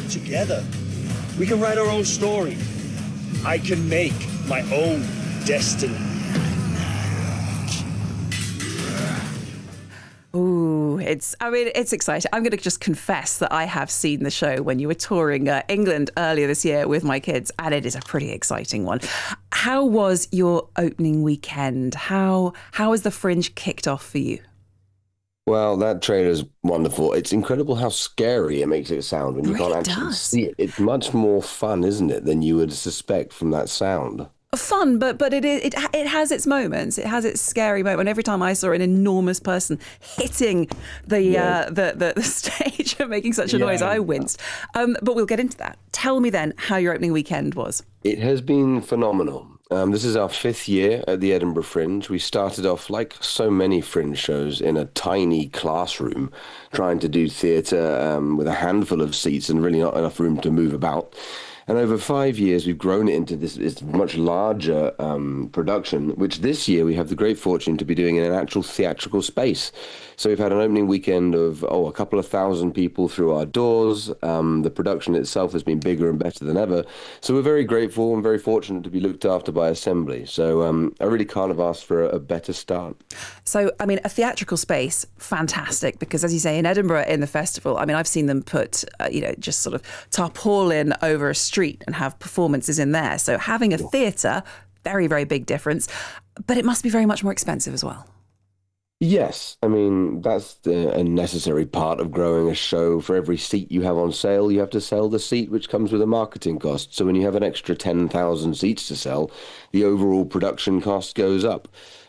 together. We can write our own story. I can make my own destiny. Ooh, it's exciting. I'm going to just confess that I have seen the show when you were touring England earlier this year with my kids, and it is a pretty exciting one. How was your opening weekend? How has the Fringe kicked off for you? Well, that trailer is wonderful. It's incredible how scary it makes it sound when you Really can't actually does. see it. It's much more fun, isn't it, than you would suspect from that sound. Fun, but it has its moments. It has its scary moment. And every time I saw an enormous person hitting the stage and making such a noise, I winced. But we'll get into that. Tell me then how your opening weekend was. It has been phenomenal. This is our 5th year at the Edinburgh Fringe. We started off, like so many Fringe shows, in a tiny classroom, trying to do theatre with a handful of seats and really not enough room to move about. And over 5 years, we've grown it into this much larger production, which this year we have the great fortune to be doing in an actual theatrical space. So we've had an opening weekend of, a couple of thousand people through our doors. The production itself has been bigger and better than ever. So we're very grateful and very fortunate to be looked after by Assembly. So I really can't have asked for a better start. So, I mean, a theatrical space, fantastic, because as you say, in Edinburgh, in the festival, I mean, I've seen them put, just sort of tarpaulin over a street and have performances in there. So having a theatre, very, very big difference. But it must be very much more expensive as well. Yes, I mean, that's a necessary part of growing a show. For every seat you have on sale, you have to sell the seat, which comes with a marketing cost. So when you have an extra 10,000 seats to sell, the overall production cost goes up.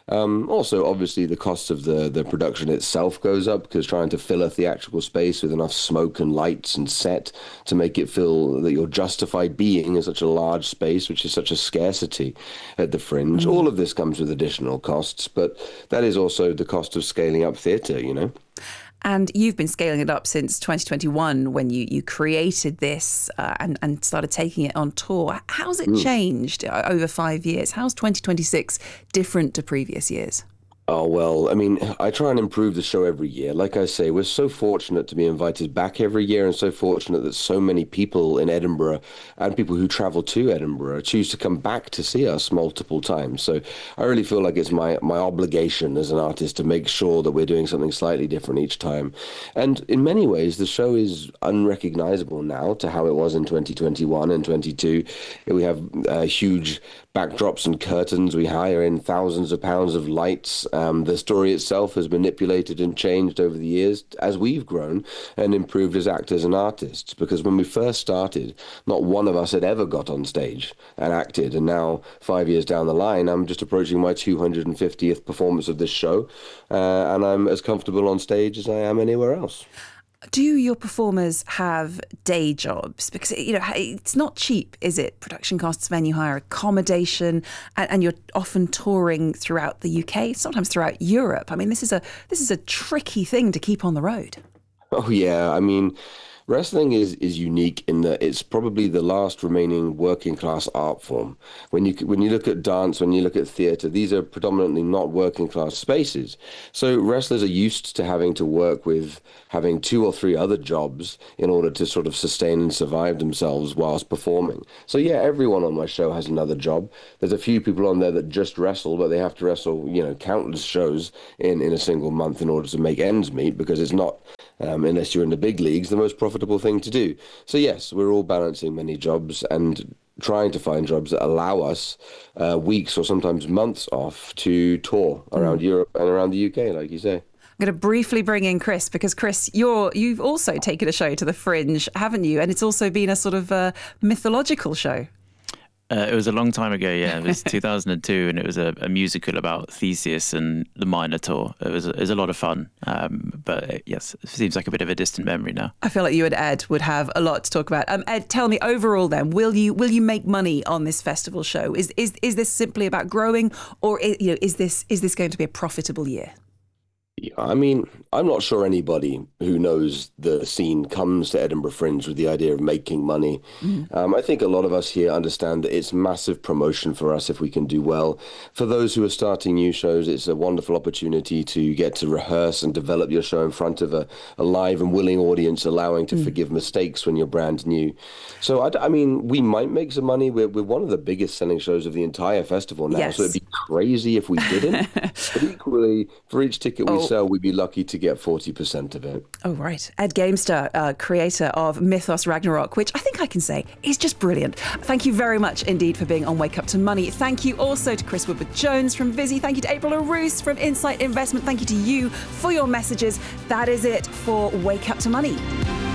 Also, obviously, the cost of the production itself goes up because trying to fill a theatrical space with enough smoke and lights and set to make it feel that you're justified being in such a large space, which is such a scarcity at the Fringe. All of this comes with additional costs, but that is also the cost of scaling up theatre, you know? And you've been scaling it up since 2021 when you created this and started taking it on tour. How's it changed over 5 years? How's 2026 different to previous years? Oh, well, I mean, I try and improve the show every year. Like I say, we're so fortunate to be invited back every year and so fortunate that so many people in Edinburgh and people who travel to Edinburgh choose to come back to see us multiple times. So I really feel like it's my obligation as an artist to make sure that we're doing something slightly different each time. And in many ways, the show is unrecognizable now to how it was in 2021 and 22. We have huge backdrops and curtains. We hire in thousands of pounds of lights. The story itself has manipulated and changed over the years as we've grown and improved as actors and artists. Because when we first started, not one of us had ever got on stage and acted. And now, 5 years down the line, I'm just approaching my 250th performance of this show. And I'm as comfortable on stage as I am anywhere else. Do your performers have day jobs? Because, it's not cheap, is it? Production costs, venue hire, accommodation, and you're often touring throughout the UK, sometimes throughout Europe. I mean, this is a tricky thing to keep on the road. Oh, yeah. I mean, wrestling is unique in that it's probably the last remaining working class art form. When you look at dance, when you look at theatre, these are predominantly not working class spaces. So wrestlers are used to having to work with having 2 or 3 other jobs in order to sort of sustain and survive themselves whilst performing. So yeah, everyone on my show has another job. There's a few people on there that just wrestle, but they have to wrestle, countless shows in a single month in order to make ends meet because it's not, unless you're in the big leagues, the most profitable thing to do. So yes, we're all balancing many jobs and trying to find jobs that allow us weeks or sometimes months off to tour around Europe and around the UK, like you say. I'm going to briefly bring in Chris, because Chris, you've also taken a show to the Fringe, haven't you? And it's also been a sort of mythological show. It was a long time ago, yeah. It was 2002, and it was a musical about Theseus and the Minotaur. It was a lot of fun, but yes, it seems like a bit of a distant memory now. I feel like you and Ed would have a lot to talk about. Ed, tell me overall then, will you make money on this festival show? Is this simply about growing, or is this going to be a profitable year? I mean, I'm not sure anybody who knows the scene comes to Edinburgh Fringe with the idea of making money. I think a lot of us here understand that it's massive promotion for us if we can do well. For those who are starting new shows, it's a wonderful opportunity to get to rehearse and develop your show in front of a live and willing audience, allowing to forgive mistakes when you're brand new. So, I mean, we might make some money. We're one of the biggest selling shows of the entire festival now, so Yes. it'd be crazy if we didn't. But equally, for each ticket we sell, we'd be lucky to get 40% of it. Oh, right. Ed Gamester, creator of Mythos Ragnarok, which I think I can say is just brilliant. Thank you very much indeed for being on Wake Up to Money. Thank you also to Chris Woodward-Jones from Vizzy. Thank you to April LaRousse from Insight Investment. Thank you to you for your messages. That is it for Wake Up to Money.